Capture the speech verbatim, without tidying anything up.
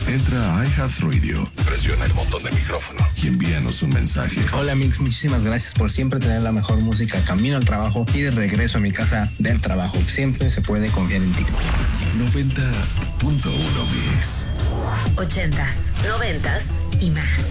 Entra a iHeartRadio, presiona el botón de micrófono y envíanos un mensaje. Hola Mix, muchísimas gracias por siempre tener la mejor música camino al trabajo y de regreso a mi casa del trabajo. Siempre se puede confiar en ti. noventa punto uno Mix. Ochentas, noventas y más.